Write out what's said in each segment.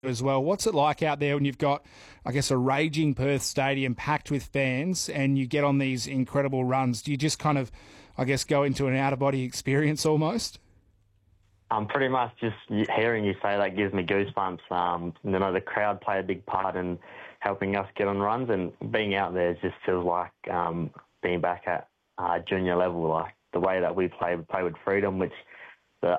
as well. What's it like out there when you've got, I guess, a raging Perth stadium packed with fans and you get on these incredible runs? Do you just kind of, I guess, go into an out-of-body experience almost? Pretty much just hearing you say that gives me goosebumps. The crowd play a big part in helping us get on runs, and being out there just feels like being back at junior level. Like the way that we play with freedom, which the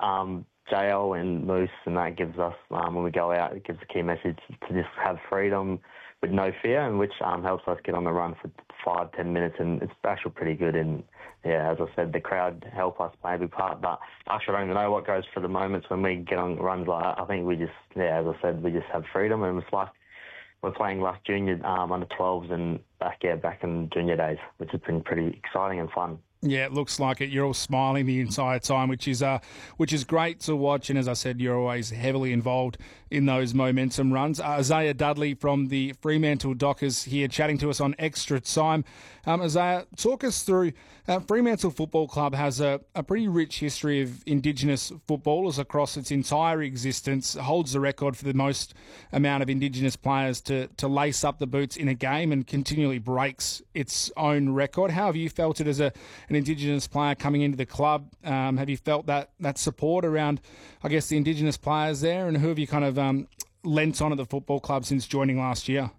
JL and Moose and that gives us when we go out. It gives a key message to just have freedom with no fear, and which helps us get on the run for 5-10 minutes, and it's actually pretty good. And yeah, as I said, the crowd help us play a big part. But I actually don't even know what goes for the moments when we get on runs like that. I think we just, as I said, we just have freedom, and it's like we're playing like junior under 12s and back in junior days, which has been pretty exciting and fun. Yeah, it looks like it. You're all smiling the entire time, which is great to watch. And as I said, you're always heavily involved in those momentum runs. Isaiah Dudley from the Fremantle Dockers here chatting to us on Extra Time. Isaiah, talk us through, Fremantle Football Club has a pretty rich history of Indigenous footballers across its entire existence, holds the record for the most amount of Indigenous players to lace up the boots in a game and continually breaks its own record. How have you felt it as an Indigenous player coming into the club? Have you felt that support around, I guess, the Indigenous players there, and who have you kind of lent on at the football club since joining last year?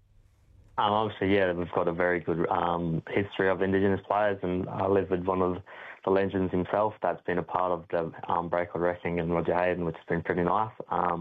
Obviously, yeah, we've got a very good history of Indigenous players, and I live with one of the legends himself that's been a part of the Breakwood Wrestling and Roger Hayden, which has been pretty nice.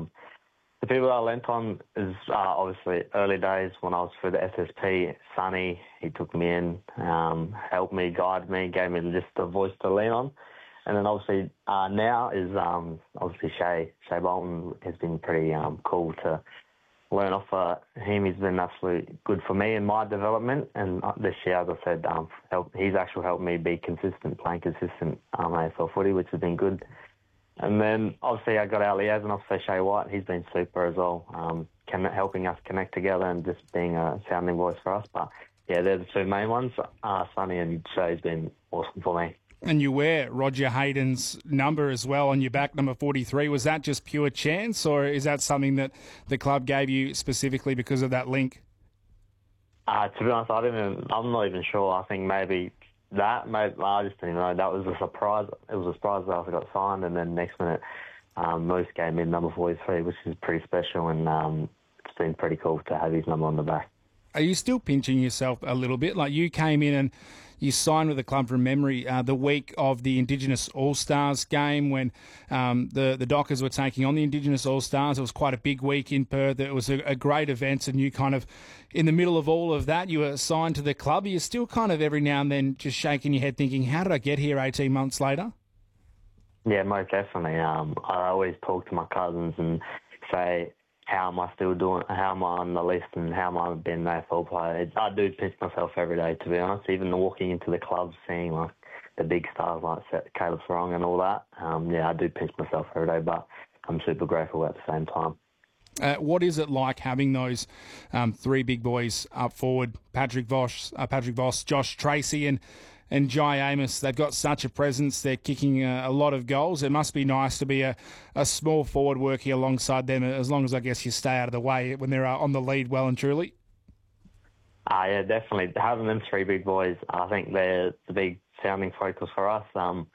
The people I lent on is obviously early days when I was through the SSP. Sonny, he took me in, helped me, guided me, gave me just a voice to lean on. And then obviously now is obviously Shay Bolton has been pretty cool to learn off him. He's been absolutely good for me in my development. And this year, as I said, he's actually helped me be consistent, playing consistent AFL footy, which has been good. And then obviously I got our liaison officer, Shay White. He's been super as well, helping us connect together and just being a sounding voice for us. But yeah, they're the two main ones. Sonny and Shay's been awesome for me. And you wear Roger Hayden's number as well on your back, number 43. Was that just pure chance, or is that something that the club gave you specifically because of that link? To be honest, I'm not even sure. I think maybe I just didn't know. That was a surprise. It was a surprise that I got signed, and then next minute, Moose gave me number 43, which is pretty special, and it's been pretty cool to have his number on the back. Are you still pinching yourself a little bit? Like, you came in and you signed with the club from memory the week of the Indigenous All-Stars game when the Dockers were taking on the Indigenous All-Stars. It was quite a big week in Perth. It was a great event, and you kind of, in the middle of all of that, you were signed to the club. Are you still kind of every now and then just shaking your head thinking, how did I get here 18 months later? Yeah, most definitely. I always talk to my cousins and say, how am I still doing? How am I on the list, and how am I being an AFL player? I do pinch myself every day, to be honest. Even walking into the club, seeing like the big stars like Caleb Serong and all that. I do pinch myself every day, but I'm super grateful at the same time. What is it like having those three big boys up forward? Patrick Voss, Josh Tracy, and Jai Amos? They've got such a presence. They're kicking a lot of goals. It must be nice to be a small forward working alongside them, as long as, I guess, you stay out of the way when they're on the lead well and truly. Yeah, definitely. Having them three big boys, I think they're the big sounding focus for us.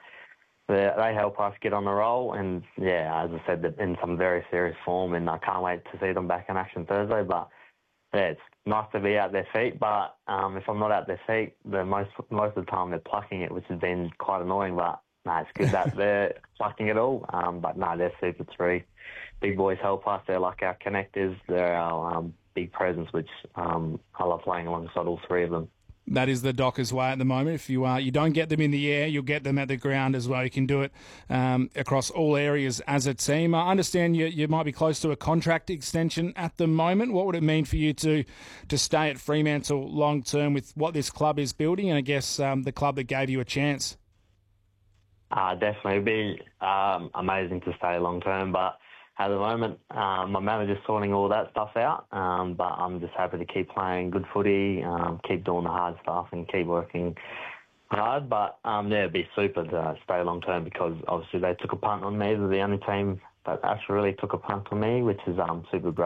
They help us get on the roll, and, as I said, they're in some very serious form, and I can't wait to see them back in action Thursday. But it's nice to be at their feet, but if I'm not at their feet, most of the time they're plucking it, which has been quite annoying. But it's good that they're plucking it all. They're super three. Big boys help us. They're like our connectors. They're our big presence, which I love playing alongside all three of them. That is the Dockers way at the moment. If you don't get them in the air, you'll get them at the ground as well. You can do it across all areas as a team. I understand you might be close to a contract extension at the moment. What would it mean for you to stay at Fremantle long term with what this club is building, and I guess the club that gave you a chance? Definitely. It'd be amazing to stay long term, but at the moment, my manager's sorting all that stuff out, but I'm just happy to keep playing good footy, keep doing the hard stuff and keep working hard. But it'd be super to stay long term, because obviously they took a punt on me. They're the only team But Ash really took a punt on me, which is super great.